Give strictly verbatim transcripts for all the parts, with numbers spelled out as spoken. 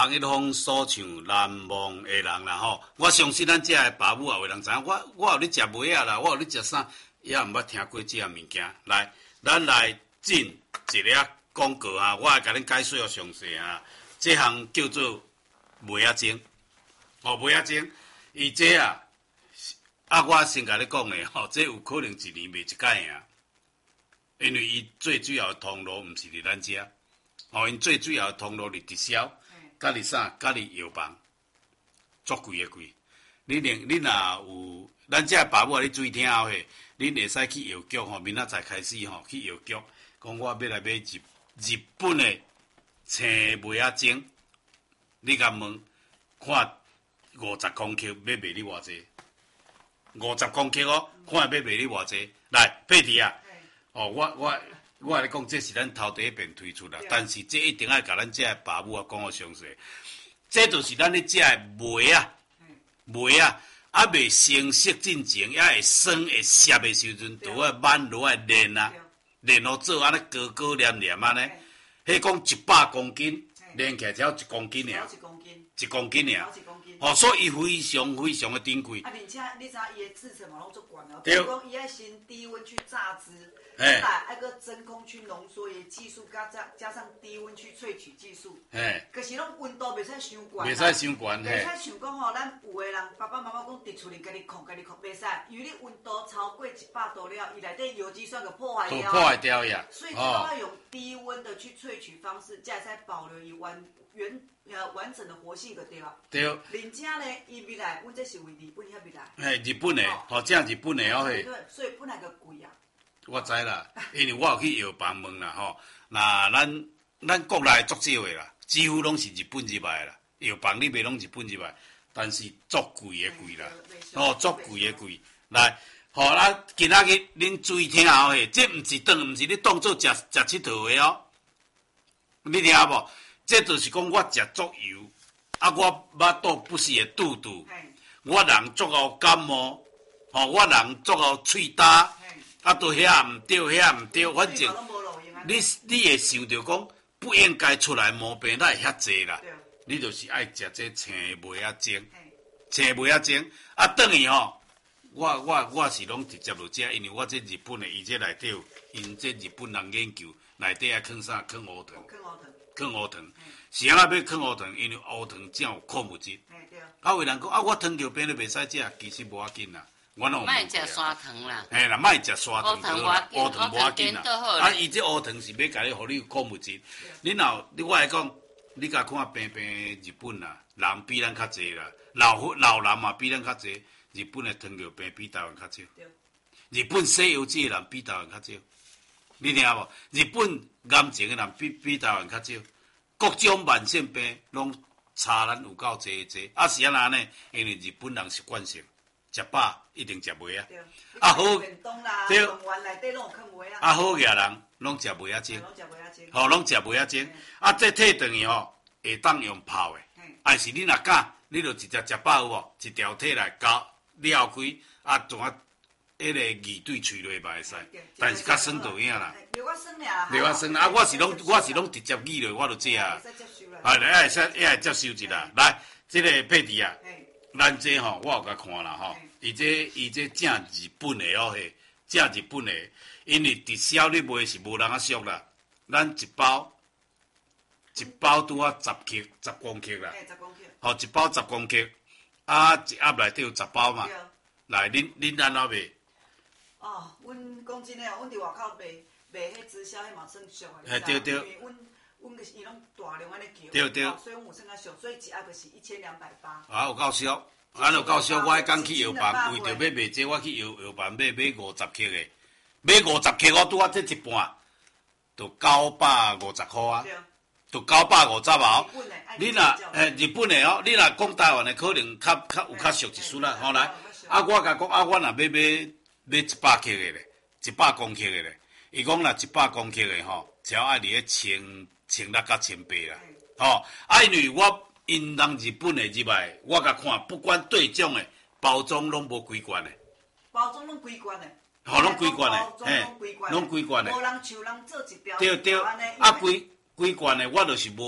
红一风所唱难忘的人啦吼。我相信咱遮的爸母也有人知影，我我有咧食糜仔啦，我有咧食啥，也毋捌听过遮个物件。来，咱来进一粒广告啊，我会甲恁解说个详细啊。这项叫做糜仔精，哦，糜仔精，伊这啊，啊，我先甲你讲咧吼，这有可能一年卖一届啊，因为伊最主要的通路毋是伫咱遮，哦，因最主要的通路伫直销，甲伫啥，甲伫药房，足贵诶贵。你连你若有，咱遮爸母啊，你注意听后嘿，恁会使去药局吼，明仔载开始吼，去药局，讲我要来买日日本诶青糜仔精，你甲问，看五十公克要卖你偌济？五十公克哦，看要卖你偌济？来，佩蒂啊，哦，我我我来讲，这是咱头第一遍推出啦，但是这一定要甲咱遮诶爸母啊讲个详细，这就是咱咧遮诶糜仔。糜啊，啊未成熟进前，也会酸会涩的时阵，就要慢落来练啊，练好做安尼高高黏黏安尼。迄讲一百公斤，练起来只要一公斤尔，一公斤尔。哦，所以伊非常非常的珍贵。 啊，而且你知伊的制成嘛拢足悬哦，比如讲伊爱先低温去榨汁，再来爱个真空去浓缩的技术，加加加上低温去萃取技术。嘿，可是拢温度袂使伤悬。 袂使伤悬， 袂使想讲吼，咱有的人爸爸妈妈讲伫厝里家己控家己控，袂使，因为你温度超过一百度了，伊内底有机酸给破坏掉。 破坏掉呀。 所以都要用低温的去萃取方式，才会使保留伊完原呃完整的活性个对啊。 对。 人家呢，伊未来，阮这是为日本遐未来。 嘿，日本的，吼，这日本的哦嘿。 对，所以本来个贵啊。 我知啦，因为我有去药房问啦吼，那咱咱国内足少的啦，几乎拢是日本入来啦。药房里面拢日本入来，但是足贵的贵啦，哦，足贵的贵。来，吼，咱今仔日恁注意听下嘿，这毋是当毋是你当做食食佚佗的哦，你听无？这就是讲我食足油，啊，我腹肚不是会肚肚，我人足够感冒，吼，我人足够喙焦。啊，都遐毋对，遐毋对，反正你你会想着讲不应该出来毛病，哪会遐济啦？你就是爱食这青糜仔精，青糜仔精啊，等于吼，我我我是拢直接落食，因为我这日本的，伊这内底有，因这日本人研究内底爱放啥，放乌糖，放乌糖，是安那要放乌糖，因为乌糖才有矿物质。啊，有人讲啊，我糖尿病你袂使食，其实无要紧啦。我拢莫食砂糖啦， 嘿啦，莫食砂糖， 乌糖无要紧啦。啊，伊这乌糖是要甲你，互你有矿物质。你若你我来讲，你甲看平平日本啦，人比咱较济啦，老老人嘛比咱较济。日本的糖尿病比台湾较少，日本西油脂的人比台湾较少。你听无？日本癌症的人比比台湾较少，各种慢性病拢差咱有够济济。啊是安那呢？因为日本人习惯性。食饱一定食糜仔，啊好，对，啊好个人拢食糜仔精，吼拢食糜仔精，啊这体等于吼会当用泡的，还是你若敢，你就直接食饱有无？一条体来搞了开，啊怎啊，迄个味对喙内嘛会使，但是较酸就影啦。 流我酸俩， 流我酸啊！我是拢我是拢直接语落，我就食啊。啊，来会使也会接受一下。来，这个佩蒂啊。咱这吼，我有甲看啦吼，伊这伊这正日本的哦嘿，正日本的，因为直销你卖是无人啊俗啦，咱一包一包拄啊十克十公克啦，吼一包十公克，啊一盒内底有十包嘛，来恁恁安怎卖？ 哦，阮讲真诶哦，阮伫外口卖卖迄直销，迄嘛算俗诶， 嘿对对。 阮就是伊拢大量安尼叫， 对对， 所以阮有算较俗，所以一盒就是一千两百八。 啊，有够俗，安有够俗！我迄天去药房，为着要卖这，我去药药房买买五十克的，买五十克我拄啊这一半，就九百五十块啊，就九百五十哦。你若诶日本的哦，你若讲台湾的可能较较有较俗一丝啦，吼来，啊我甲讲啊，我若要买买一百克的咧，一百公克的咧，伊讲若一百公克的吼，只要爱伫咧千。千六到千八啦，吼！啊，因为我因人日本的入来，我甲看，不管对种的包装拢无规管的， 包装拢规管的， 吼，拢规管的， 嘿， 拢规管的， 无人像人做一条， 对对，啊规规管的我就是无爱，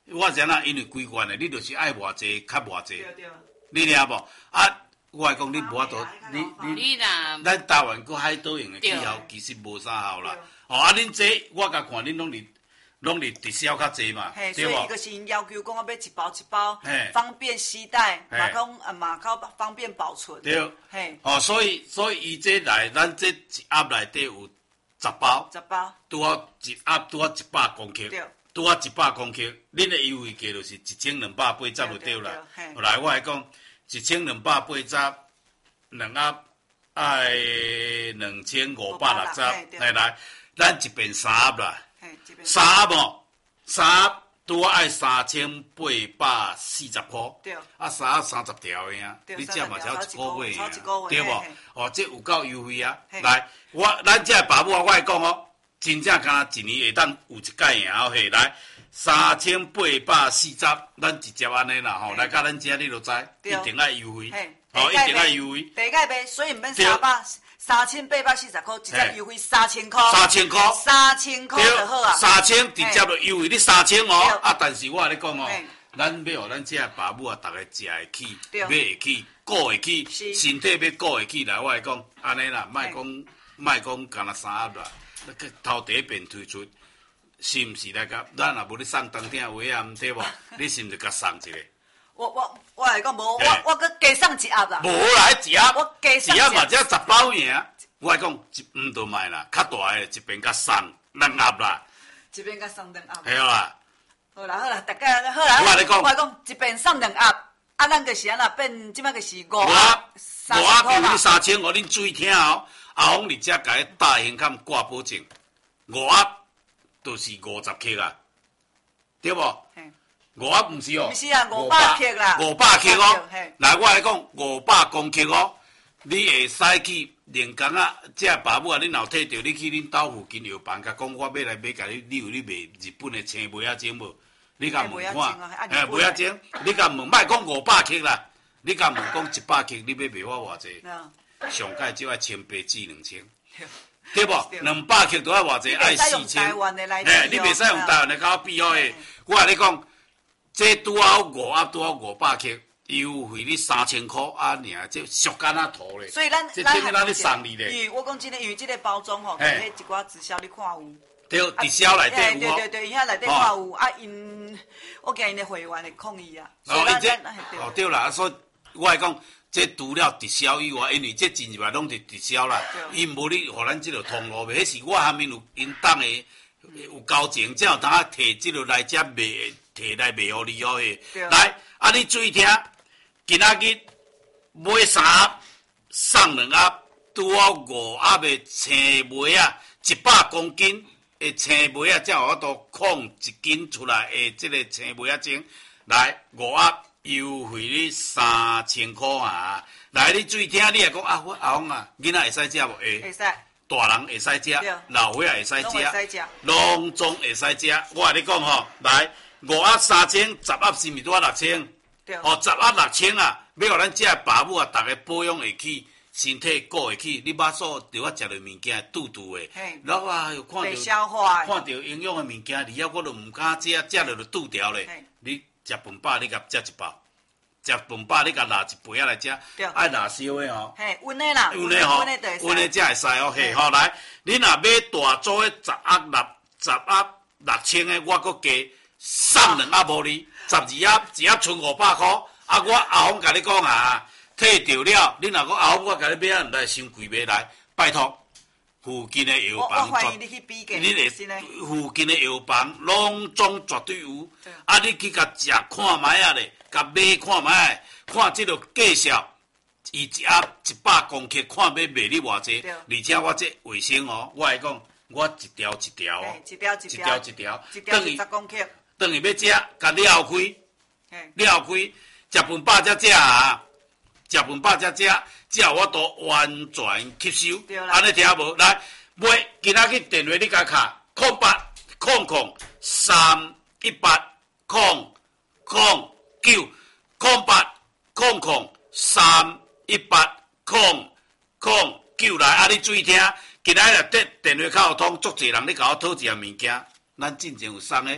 我是安那，因为规罐的，你就是爱偌济，较偌济。 对对。 你听无？啊，我来讲，你无法度，你你啦， 咱台湾个海岛用的气候其实无啥好啦。哦，啊，恁这我甲看，恁拢是拢是直销较济嘛， 对无？所以伊个是因要求讲要一包一包，方便携带，嘛讲啊嘛较方便保存。 对。 嘿。 哦，所以所以伊这来，咱这一盒内底有十包。十包。 拄好一盒拄好一百公克。对。拄好一百公克，恁的优惠价就是一千两百八十就对啦。后来我来讲，一千两百八十，两盒爱两千五百六十，来来，咱一边三盒啦。三盒哦，三盒拄好爱三千八百四十块。对。啊，三盒三十条的啊，你这嘛才一个月啊，对无？哦，这有够优惠啊！来，我咱这爸母我来讲哦。真正敢一年会当有一届赢哦嘿，来三千八百四十，咱直接安尼啦吼，来甲咱遮你就知，一定爱优惠，哦，一定爱优惠。 第届卖，所以毋免三百三千八百四十块，直接优惠三千块。 三千块， 三千块就好啊。 三千直接就优惠你三千哦，啊，但是我甲你讲哦，咱要互咱遮爸母啊，逐个食会起，买会起，顾会起，身体要顾会起来，我来讲安尼啦，莫讲莫讲干那三盒啦。头第一遍推出，是毋是来甲？咱也无咧送当天话啊，对无？你是毋是甲送一个？ 我我我来讲无，我我搁加送一盒啦。 无啦，一盒， 我加送一盒嘛，只十包尔。我来讲，一毋着卖啦，较大个一边甲送两盒啦。 一边甲送两盒。 系啦。 好啦好啦，大家好啦。 我来讲， 我来讲，一边送两盒，啊，咱就是安那变，即摆就是五盒， 五盒变你三千，我恁注意听哦。阿峰，你遮甲迄大型坎挂保证，五盒就是五十克啊，对无？五盒毋是哦， 毋是啊，五百克啦， 五百克哦。来，我来讲五百公克哦，你会使去连工啊，遮爸母啊，恁若摕着，你去恁兜附近药房，甲讲我要来买，甲你，你有你卖日本的青梅仔精无？你甲问看，哎，梅仔精，你甲问，莫讲五百克啦，你甲问讲一百克，你要卖我偌济？上界只爱千八至两千，对不？两百克都要偌济，爱四千。哎，你袂使用台湾的较比好诶。我甲你讲，这拄好五盒，拄好五百克，优惠你三千块啊！尔，这俗干啊图咧。 所以咱这等于咱咧送你咧。 因为我讲真诶，因为这个包装吼，迄一寡直销你看有。 对，直销内底有哦。对对对，伊遐内底看有啊，因我惊因的会员会抗议啊。 哦，伊这哦对啦，所以我来讲。这除了直销以外，因为这进入来拢是直销啦，伊无你互咱这个通路卖，迄是我下面有因当的有交情，才有当啊摕这个来遮卖，摕来卖互你哦嘿。来，啊你注意听，今仔日买三盒送两盒，拄好五盒的青梅啊，一百公斤的青梅啊，才有法度控一斤出来的这个青梅啊精，来五盒。优惠你三千块啊！来，你注意听，你来讲啊，我阿峰啊，囡仔会使食无？会。 会使。 大人会使食，老伙仔会使食，拢总会使食。我甲你讲吼，来五盒三千，十盒是毋是拄啊六千？对。哦，十盒六千啊，要互咱遮个爸母啊，逐个保养会起，身体顾会起。你肉素着我食着物件，肚肚的，然后啊又看着看着营养的物件，而且我都毋敢食，食着就肚条咧。你。食饭饱，你甲食一包；食饭饱，你甲拿一杯仔来食，爱拿烧的吼。 嘿，温的啦， 温的吼，温的才会使哦。嘿，好来，你若买大组的十盒六十盒六千的，我搁加送两盒无你，十二盒一盒剩五百块。啊，我阿峰甲你讲啊，摕着了，你若讲阿峰我甲你买啊，毋来伤贵买来，拜托。附近的药房， 你去比你的附近的药房拢总绝对有。啊，你去甲食看卖啊咧，甲买看卖，看这个介绍，伊一盒一百公克，看要卖你偌济。而且我这卫生哦，我来讲，我一条一条哦， 一条一条一条， 一条十公克。 等于要食，甲了开，了开，食饭饱才食啊。食饭饱才食，才有法度完全吸收。安尼听无？来，买今仔日电话你甲卡空八空空三一八空空九空八空空三一八空空九来，啊！你注意听，今仔日电电话卡有通，足侪人咧甲我讨一样物件，咱之前有送诶，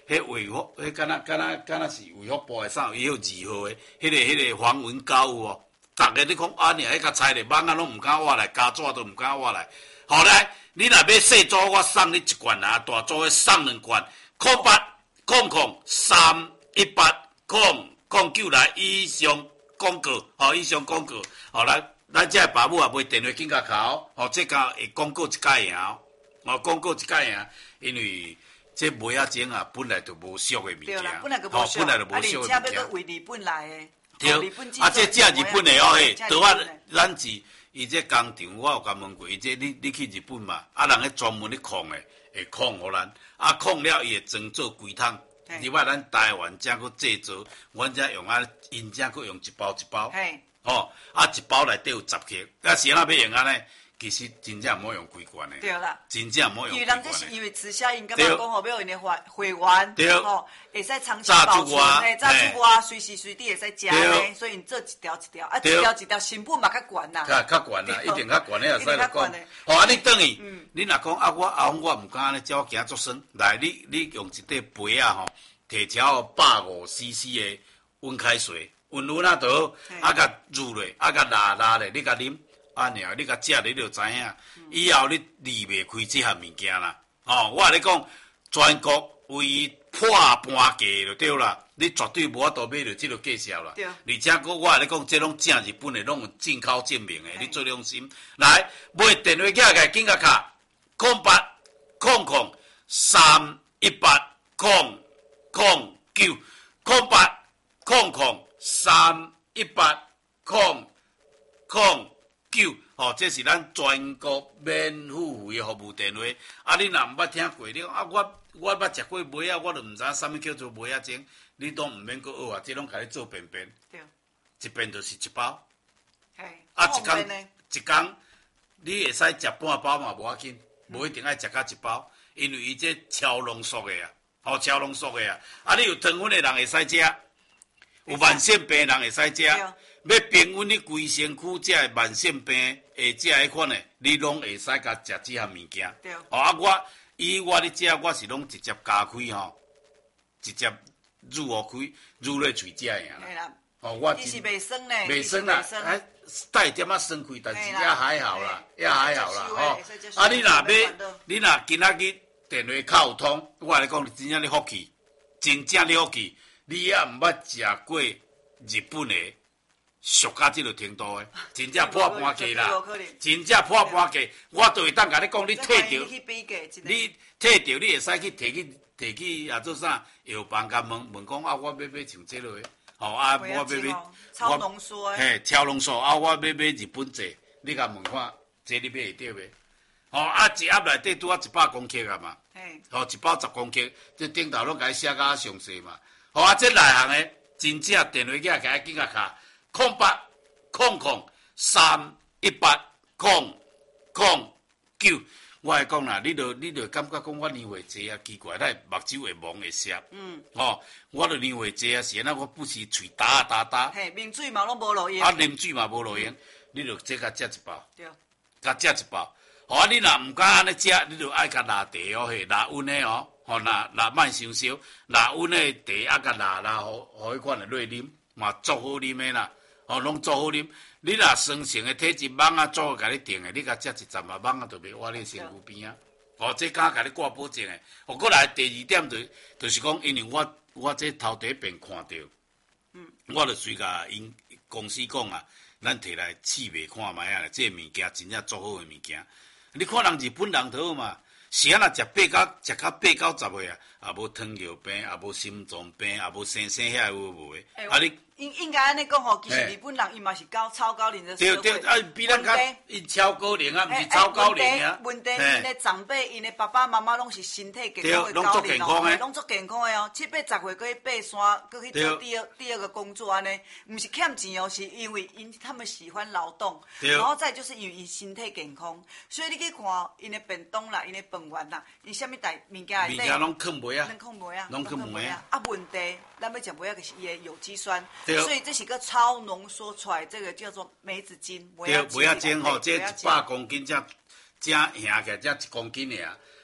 迄卫福，迄敢若敢若敢若是卫福部的啥，伊有二号的，迄个迄个黄文高有哦。逐个你讲啊，你迄个菜咧，网啊拢毋敢挖来，家纸都毋敢挖来。后来你若要细组，我送你一罐啊，大组的送两罐，空八空空三一八空空九来以上广告，吼以上广告，后来咱这爸母也卖电话紧甲考，吼这个会广告一届赢，哦广告一届赢，因为这卖啊种啊本来就无俗的物件， 对啦，本来就无俗，啊，而且要搁为日本来的。 对，啊，这正日本的哦嘿，倒啊，咱是伊这工厂，我有甲问过，伊这你你去日本嘛，啊，人咧专门咧控的，会控互咱，啊，控了伊会装做规桶，另外咱台湾才搁制作，阮才用啊，因才搁用一包一包，哦，啊，一包内底有十克，啊，是安怎要用安尼？其实真正唔好用规罐的， 对啦， 真正唔好用规罐的。 因为人这是因为直销，因感觉讲吼，要因的会会员， 对， 吼，会使长期保存，嘿，炸出外，随时随地会使食咧，所以你做一条一条，啊，一条一条成本嘛较悬啦， 较较悬啦，一定较悬咧，会使来讲。哦，啊，你等于，你若讲啊，我阿公我唔敢安尼，叫我行足酸，来，你你用一块杯啊吼，摕条百五 C C 的温开水，温温啊倒，啊，甲入落，啊，甲拉拉咧，你甲啉。啊，尔你甲食，你就知影。以后你离袂开这项物件啦。哦，我咧讲，全国唯破半价就对啦。你绝对无法度买到这个价钱啦。而且佫我咧讲，这拢正日本的，拢有进口证明的，你做良心。来，买电话卡个紧甲卡，空八空空三一八空空九，空八空空三一八空空。九，吼，这是咱全国免付费的服务电话。啊，你若毋捌听过，你讲啊，我我捌食过梅啊，我都毋知啥物叫做梅啊精，你都毋免搁学啊，这拢甲你做便便。对。一遍就是一包。嘿。啊，一工一工，你会使食半包嘛，无要紧，无一定爱食到一包，因为伊这超浓缩的啊，吼超浓缩的啊。啊，你有糖分的人会使食，有慢性病人会使食。要平稳你规身躯这个慢性病下这迄款的，你拢会使甲食这项物件。对。哦啊，我以我咧食，我是拢直接加开吼，直接入河开，入咧喙食呀啦。啦。哦，我伊是袂酸咧。 袂酸啦，哎，带点仔酸气，但是也还好啦，也还好啦，吼。啊，你若要，你若今仔日电话卡有通，我来讲，真正咧福气，真正咧福气，你也毋捌食过日本的。俗到这个程度的，真正破半价啦！真正破半价，我都会当甲你讲，你摕着，你摕着，你会使去摕去摕去啊做啥？药房甲问问讲啊，我要买像这落的，吼啊，我要买超浓缩的， 嘿，超浓缩啊，我要买日本这，你甲问看，这你买会着袂？吼啊，一盒内底拄啊一百公克啊嘛，吼一包十公克，这顶头拢甲伊写甲详细嘛，吼啊，这内行的真正电话机甲伊紧甲卡。空八空空三一八空空九，我来讲啦，你著你著感觉讲我年岁济啊，奇怪，咱目睭会蒙会涩。嗯。哦，我著年岁济啊，是安那我不时喙打啊打打。 嘿，啉水嘛拢无路用。 啊，啉水嘛无路用，你著这甲食一包。对。甲食一包，好啊！你若毋敢安尼食，你著爱甲拉茶哦，嘿，拉温的哦，吼，拉拉莫伤烧，拉温的茶啊，甲拉拉，互互迄款的落啉，嘛足好啉的啦。哦，拢做好啉。你若酸性的体质，蠓啊做甲你定的，你甲食一针啊，蠓啊就袂活你身躯边啊。哦，这敢甲你挂保证的。哦，过来第二点就就是讲，因为我我这头第一遍看到，嗯，我就随甲因公司讲啊，咱摕来试卖看卖啊，这物件真正做好的物件。你看人日本人好嘛，是啊，若食八到食到八到十岁啊，也无糖尿病，也无心脏病，也无生生遐有无的。啊，你。 应应该安尼讲吼，其实日本人伊嘛是高超高龄的社会。 对对，啊，比咱较因超高龄啊，毋是超高龄啊。 问题，因的长辈，因的爸爸妈妈拢是身体健康的高龄哦，拢足健康的哦。七八十岁搁去爬山，搁去做第二第二个工作安尼，毋是欠钱哦，是因为因他们喜欢劳动，然后再就是因为因身体健康，所以你去看因的便当啦，因的饭碗啦，因啥物大物件内底， 物件拢藏袂啊， 拢藏袂啊， 拢藏袂啊。 啊，问题，咱要食袂啊，就是伊的有机酸。所以这是个超浓缩出来，这个叫做梅子精。 对，梅子精吼，这一百公斤才才行起来，才一公斤尔。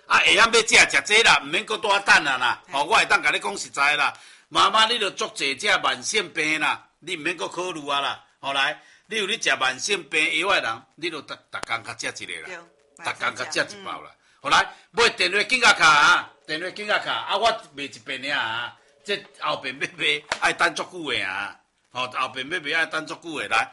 啊，下暗要食食这啦，唔免搁多等啊啦。吼，我会当甲你讲实在啦，妈妈你著足济只慢性病啦，你唔免搁考虑啊啦。后来，你有咧食慢性病药的人，你著逐逐工较食一个啦，逐工较食一包啦。后来买电话警察卡啊，电话警察卡啊，我卖一遍尔啊，这后边要卖爱等足久的啊，吼，后边要卖爱等足久的来。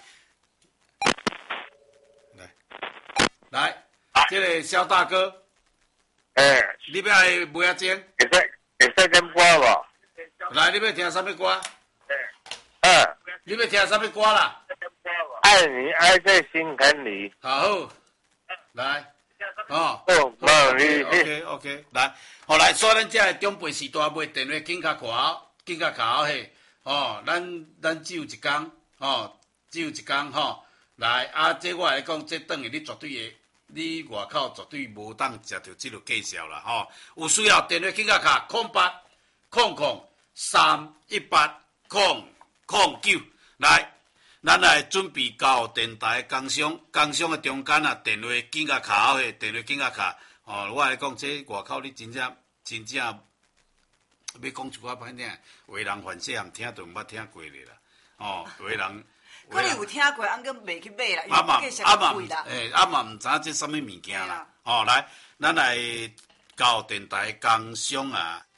来，这个肖大哥， 哎， 你要爱买啊钱？ 会使会使点歌无？ 来，你要听什么歌？ 嗯， 你要听什么歌啦？ 爱你爱在心坎里。 好，来，哦， 哦，冇你 ，OK OK， 来，后来所以咱这中辈时代买电话警察卡，警察卡嘿，哦，咱咱只有一天，哦，只有一天吼，来啊，这我来讲，这等于你绝对会。你外口绝对无当食到即落介绍啦，吼！有需要电话警察卡空八空空三一八空空九来，咱来准备交电台工商工商的中间啊，电话警察卡后的电话警察卡，吼！我来讲，这外口你真正真正要讲一寡歹听，有的人反正也听都毋捌听过咧啦，吼！有的人。 可能有听过，俺个未去买啦， 啊嘛啊嘛， 诶， 啊嘛唔知这什么物件啦。哦，来，咱来到电台工商啊，